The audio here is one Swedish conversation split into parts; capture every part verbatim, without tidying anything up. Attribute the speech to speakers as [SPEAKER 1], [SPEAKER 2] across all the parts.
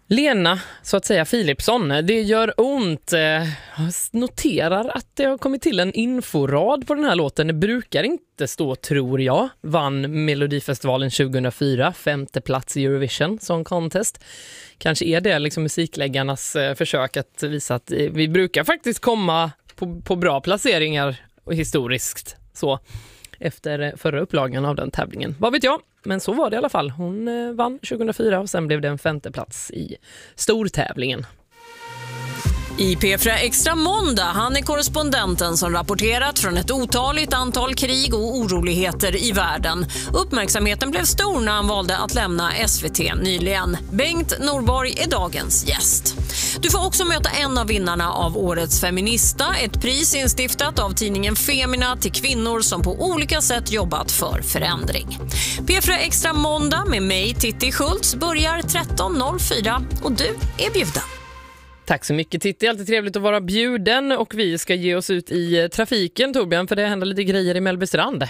[SPEAKER 1] Lena, så att säga Philipsson, det gör ont. Jag noterar att det har kommit till en inforad på den här låten. Det brukar inte stå, tror jag. Vann Melodifestivalen tjugohundrafyra, femte plats i Eurovision Song Contest. Kanske är det liksom musikläggarnas försök att visa att vi brukar faktiskt komma på, på bra placeringar och historiskt så efter förra upplagan av den tävlingen. Vad vet jag? Men så var det i alla fall. Hon vann tjugohundrafyra och sen blev det en femte plats i stortävlingen.
[SPEAKER 2] I P fyra Extra måndag, han är korrespondenten som rapporterat från ett otaligt antal krig och oroligheter i världen. Uppmärksamheten blev stor när han valde att lämna S V T nyligen. Bengt Norborg är dagens gäst. Du får också möta en av vinnarna av årets feminista, ett pris instiftat av tidningen Femina till kvinnor som på olika sätt jobbat för förändring. P fyra Extra måndag med mig, Titti Schultz, börjar tretton noll fyra och du är bjuden.
[SPEAKER 1] Tack så mycket, Titti. Alltid trevligt att vara bjuden och vi ska ge oss ut i trafiken, Torbjörn, för det händer lite grejer i Mellbystrand.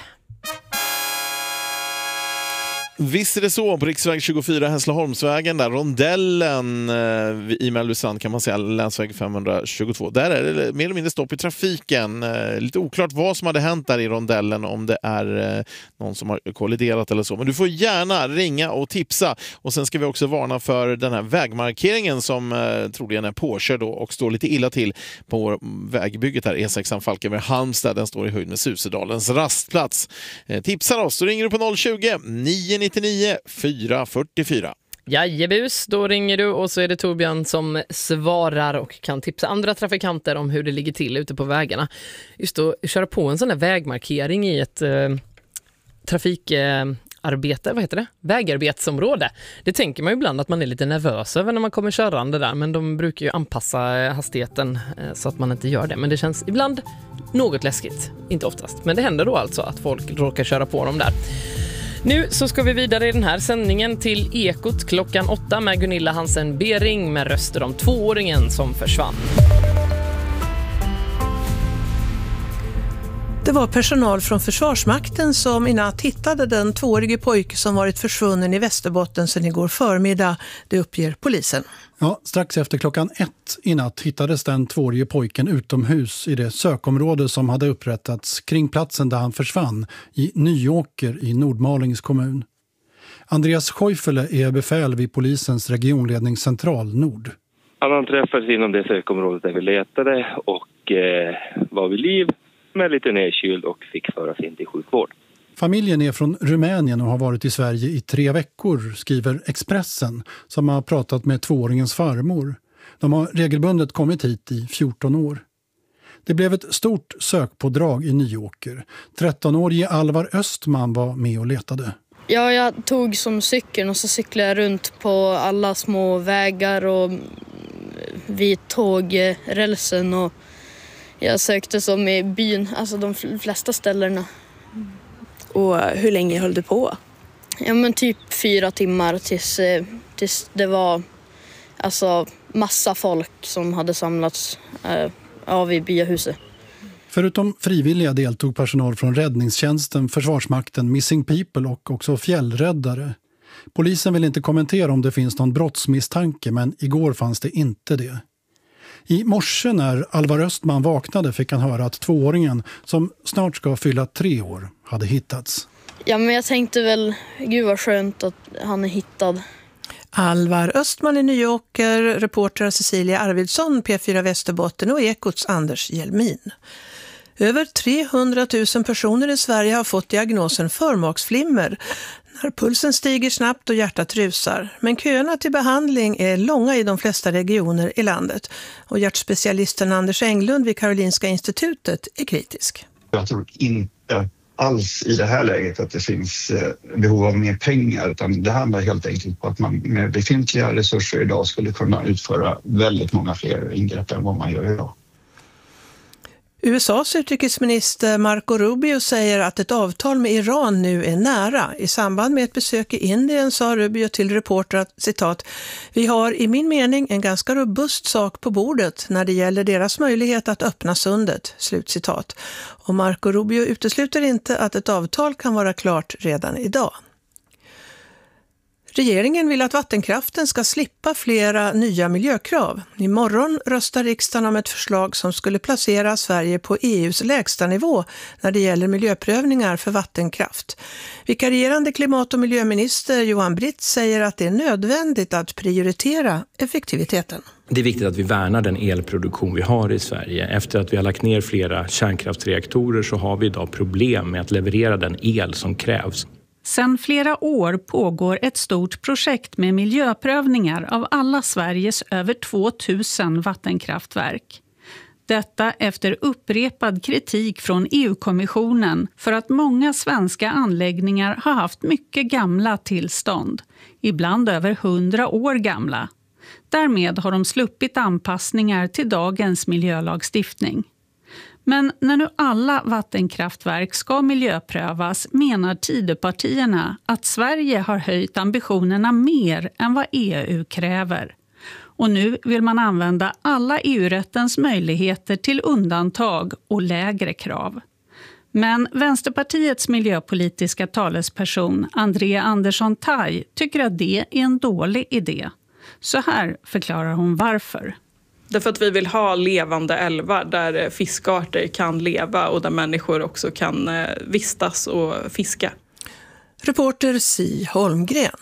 [SPEAKER 3] Visst är det så, på riksväg tjugofyra Hässleholmsvägen, där rondellen eh, i Mellbystrand kan man säga, länsväg femhundratjugotvå. Där är det mer eller mindre stopp i trafiken. Eh, lite oklart vad som hade hänt där i rondellen, om det är eh, någon som har kolliderat eller så. Men du får gärna ringa och tipsa. Och sen ska vi också varna för den här vägmarkeringen som eh, troligen är påkörd då, och står lite illa till på vägbygget här, E sex Falkenberg Halmstad. Den står i höjd med Susedalens rastplats. Eh, tipsar oss, så ringer du på noll tjugo, nio nittionio, fyra fyrtiofyra.
[SPEAKER 1] Jajebus, då ringer du och så är det Torbjörn som svarar och kan tipsa andra trafikanter om hur det ligger till ute på vägarna. Just att köra på en sån här vägmarkering i ett eh, trafikarbete, eh, vad heter det? Vägarbetsområde. Det tänker man ju ibland att man är lite nervös över när man kommer körande där, men de brukar ju anpassa eh, hastigheten eh, så att man inte gör det. Men det känns ibland något läskigt, inte oftast. Men det händer då alltså att folk råkar köra på dem där. Nu så ska vi vidare i den här sändningen till Ekot klockan åtta med Gunilla Hansen Bering med röster om tvååringen som försvann.
[SPEAKER 4] Det var personal från Försvarsmakten som i natt hittade den tvåårige pojke som varit försvunnen i Västerbotten sedan igår förmiddag, det uppger polisen.
[SPEAKER 5] Ja, strax efter klockan ett i natt hittades den tvåårige pojken utomhus i det sökområde som hade upprättats kring platsen där han försvann i Nyåker i Nordmalings kommun. Andreas Scheufele är befäl vid polisens regionledningscentral Nord.
[SPEAKER 6] Han träffades inom det sökområdet där vi letade och eh, var vid liv, med lite nedkyld och fick föras in till sjukvård.
[SPEAKER 5] Familjen är från Rumänien och har varit i Sverige i tre veckor, skriver Expressen, som har pratat med tvååringens farmor. De har regelbundet kommit hit i fjorton år. Det blev ett stort sökpådrag i Nyåker. trettonårige Alvar Östman var med och letade.
[SPEAKER 7] Ja, jag tog som cykeln och så cyklade jag runt på alla små vägar och vid tågrälsen och jag sökte som i byn, alltså de flesta ställena.
[SPEAKER 8] Och hur länge höll du på?
[SPEAKER 7] Ja, men typ fyra timmar tills, tills det var alltså massa folk som hade samlats äh, av i byahuset.
[SPEAKER 5] Förutom frivilliga deltog personal från räddningstjänsten, Försvarsmakten, Missing People och också fjällräddare. Polisen vill inte kommentera om det finns någon brottsmisstanke, men igår fanns det inte det. I morse när Alvar Östman vaknade fick han höra att tvååringen, som snart ska fylla tre år, hade hittats.
[SPEAKER 7] Ja, men jag tänkte väl, gud vad skönt att han är hittad.
[SPEAKER 4] Alvar Östman i Nyåker, reporter Cecilia Arvidsson, P fyra Västerbotten och Ekots Anders Hjelmin. Över trehundratusen personer i Sverige har fått diagnosen förmaksflimmer när pulsen stiger snabbt och hjärtat rusar. Men köerna till behandling är långa i de flesta regioner i landet. Och hjärtspecialisten Anders Englund vid Karolinska institutet är kritisk.
[SPEAKER 9] Jag tror inte alls i det här läget att det finns behov av mer pengar, utan det handlar helt enkelt på att man med befintliga resurser idag skulle kunna utföra väldigt många fler ingrepp än vad man gör idag.
[SPEAKER 4] U S A:s utrikesminister Marco Rubio säger att ett avtal med Iran nu är nära. I samband med ett besök i Indien sa Rubio till reporter att, citat, vi har i min mening en ganska robust sak på bordet när det gäller deras möjlighet att öppna sundet, slutcitat. Och Marco Rubio utesluter inte att ett avtal kan vara klart redan idag. Regeringen vill att vattenkraften ska slippa flera nya miljökrav. Imorgon röstar riksdagen om ett förslag som skulle placera Sverige på E U:s lägsta nivå när det gäller miljöprövningar för vattenkraft. Vikarierande klimat- och miljöminister Johan Britt säger att det är nödvändigt att prioritera effektiviteten.
[SPEAKER 10] Det är viktigt att vi värnar den elproduktion vi har i Sverige. Efter att vi har lagt ner flera kärnkraftsreaktorer så har vi idag problem med att leverera den el som krävs.
[SPEAKER 11] Sedan flera år pågår ett stort projekt med miljöprövningar av alla Sveriges över tvåtusen vattenkraftverk. Detta efter upprepad kritik från E U-kommissionen för att många svenska anläggningar har haft mycket gamla tillstånd, ibland över hundra år gamla. Därmed har de sluppit anpassningar till dagens miljölagstiftning. Men när nu alla vattenkraftverk ska miljöprövas menar Tidöpartierna att Sverige har höjt ambitionerna mer än vad E U kräver. Och nu vill man använda alla E U-rättens möjligheter till undantag och lägre krav. Men Vänsterpartiets miljöpolitiska talesperson Andrea Andersson Tay tycker att det är en dålig idé. Så här förklarar hon varför.
[SPEAKER 8] Därför att vi vill ha levande älvar där fiskarter kan leva och där människor också kan vistas och fiska.
[SPEAKER 4] Reporter Si Holmgren.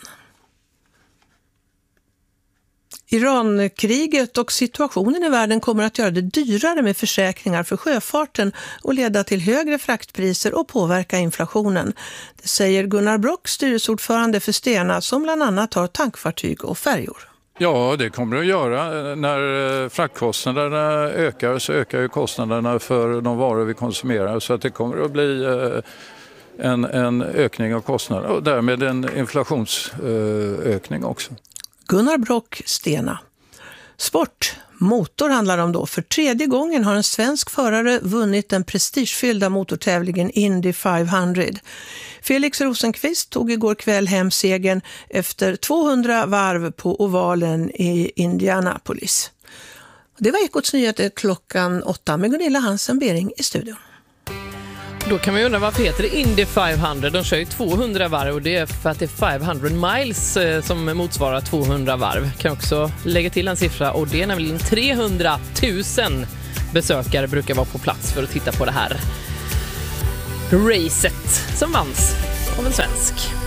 [SPEAKER 4] Irankriget och situationen i världen kommer att göra det dyrare med försäkringar för sjöfarten och leda till högre fraktpriser och påverka inflationen. Det säger Gunnar Brock, styrelseordförande för Stena, som bland annat har tankfartyg och färjor.
[SPEAKER 12] Ja, det kommer det att göra. När fraktkostnaderna ökar så ökar ju kostnaderna för de varor vi konsumerar. Så att det kommer att bli en, en ökning av kostnader och därmed en inflationsökning också.
[SPEAKER 4] Gunnar Brock, Stena. Sport. Motor handlar om då. För tredje gången har en svensk förare vunnit den prestigefyllda motortävlingen Indy femhundra. Felix Rosenqvist tog igår kväll hem segern efter tvåhundra varv på ovalen i Indianapolis. Det var Ekots nyheter klockan åtta med Gunilla Hansen-Bering i studion.
[SPEAKER 1] Då kan man ju undra varför heter det Indy femhundra. De kör ju tvåhundra varv och det är för att det är femhundra miles som motsvarar tvåhundra varv. Kan också lägga till en siffra och det är nämligen trehundratusen besökare brukar vara på plats för att titta på det här racet som vanns av en svensk.